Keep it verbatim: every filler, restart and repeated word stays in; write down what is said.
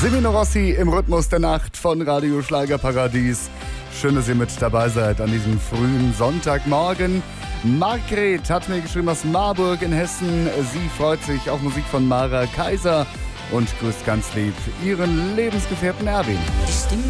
Semino Rossi im Rhythmus der Nacht von Radio Schlagerparadies. Schön, dass ihr mit dabei seid an diesem frühen Sonntagmorgen. Margret hat mir geschrieben aus Marburg in Hessen. Sie freut sich auf Musik von Mara Kaiser und grüßt ganz lieb ihren Lebensgefährten Erwin. Die Stimme